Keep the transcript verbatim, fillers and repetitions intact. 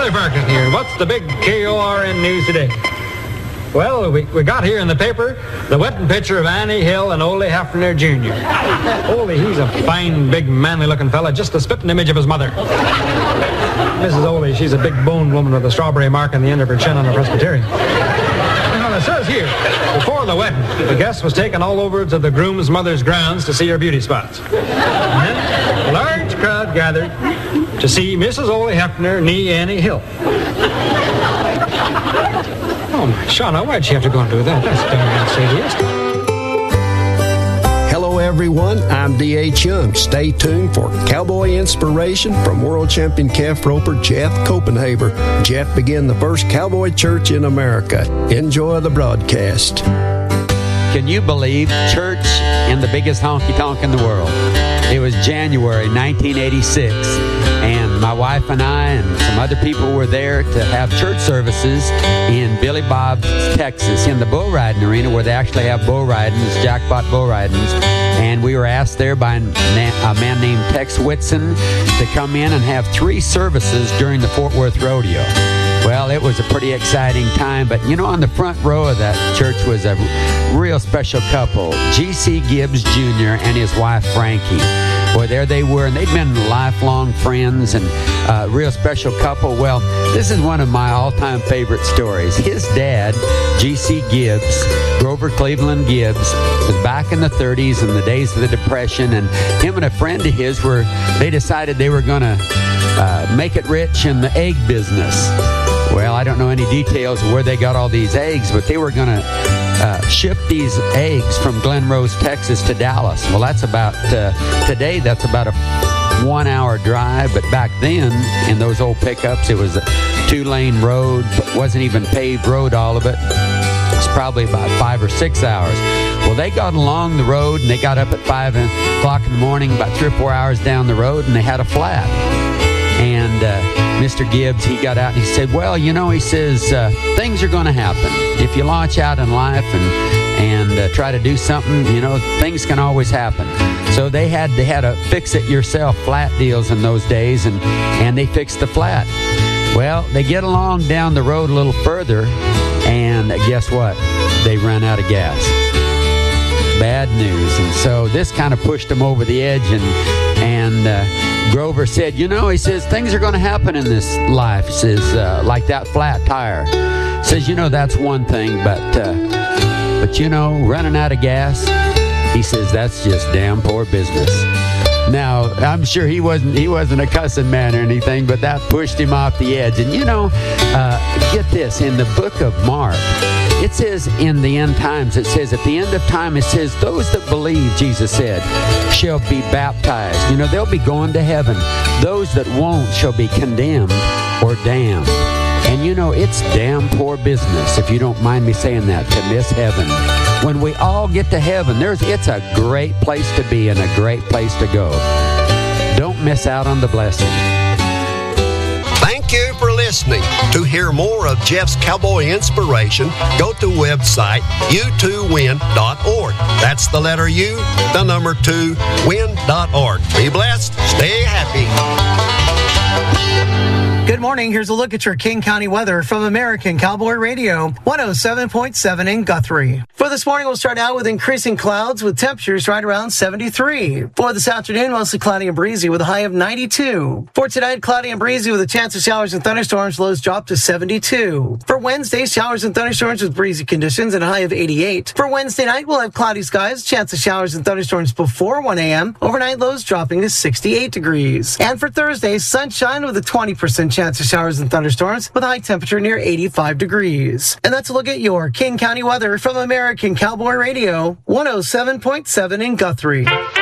Charlie Parkin here. What's the big K O R N news today? Well, we, we got here in the paper the wedding picture of Annie Hill and Ole Hefner Junior Ole, he's a fine, big, manly-looking fella, just the spitting image of his mother. Missus Ole, she's a big boned woman with a strawberry mark on the end of her chin on a Presbyterian. Well, it says here, before the wedding, the guest was taken all over to the groom's mother's grounds to see her beauty spots. And then a large crowd gathered to see Missus Ole Hefner knee Annie Hill. Oh, my Shauna, why'd she have to go and do that? That's darn sadistic. Hello, everyone. I'm D H Young. Stay tuned for Cowboy Inspiration from world champion calf roper Jeff Copenhaver. Jeff began the first cowboy church in America. Enjoy the broadcast. Can you believe church in the biggest honky-tonk in the world? It was January nineteen eighty-six, and my wife and I and some other people were there to have church services in Billy Bob's, Texas, in the bull riding arena where they actually have bull ridings, jackpot bull ridings. And we were asked there by a man named Tex Whitson to come in and have three services during the Fort Worth Rodeo. Well, it was a pretty exciting time, but you know, on the front row of that church was a real special couple, G C Gibbs Junior and his wife Frankie. Boy, there they were, and they'd been lifelong friends and a uh, real special couple. Well, this is one of my all-time favorite stories. His dad, G C Gibbs, Grover Cleveland Gibbs, was back in the thirties in the days of the Depression, and him and a friend of his were, they decided they were going to uh, make it rich in the egg business. Well, I don't know any details of where they got all these eggs, but they were going to uh, ship these eggs from Glen Rose, Texas to Dallas. Well, that's about, uh, today, that's about a one-hour drive, but back then, in those old pickups, it was a two-lane road, wasn't even paved road, all of it. It's probably about five or six hours. Well, they got along the road, and they got up at five o'clock in the morning, about three or four hours down the road, and they had a flat. And uh, Mister Gibbs, he got out and he said, well, you know, he says, uh, things are going to happen. If you launch out in life and, and uh, try to do something, you know, things can always happen. So they had they had a fix-it-yourself flat deals in those days, and, and they fixed the flat. Well, they get along down the road a little further, and guess what? They ran out of gas. Bad news. And so this kind of pushed them over the edge, and and uh, Grover said, you know, he says, things are going to happen in this life. He says, uh, like that flat tire. He says, you know, that's one thing, but, uh, but you know, running out of gas, he says, that's just damn poor business. Now, I'm sure he wasn't he wasn't a cussing man or anything, but that pushed him off the edge. And, you know, uh, get this, in the book of Mark, it says in the end times, it says at the end of time, it says, those that believe, Jesus said, shall be baptized. You know, they'll be going to heaven. Those that won't shall be condemned or damned. And, you know, it's damn poor business, if you don't mind me saying that, to miss heaven. When we all get to heaven, there's it's a great place to be and a great place to go. Don't miss out on the blessing. Thank you for listening. To hear more of Jeff's Cowboy Inspiration, go to website u two win dot org. That's the letter U, the number two, win dot org. Be blessed. Stay happy. Good morning. Here's a look at your King County weather from American Cowboy Radio, one oh seven point seven in Guthrie. For this morning, we'll start out with increasing clouds with temperatures right around seventy-three. For this afternoon, mostly cloudy and breezy with a high of ninety-two. For tonight, cloudy and breezy with a chance of showers and thunderstorms, lows drop to seventy-two. For Wednesday, showers and thunderstorms with breezy conditions and a high of eighty-eight. For Wednesday night, we'll have cloudy skies, chance of showers and thunderstorms before one a.m. Overnight lows dropping to sixty-eight degrees. And for Thursday, sunshine with a twenty percent chance of showers and thunderstorms with a high temperature near eighty-five degrees. And that's a look at your King County weather from American Cowboy Radio, one oh seven point seven in Guthrie.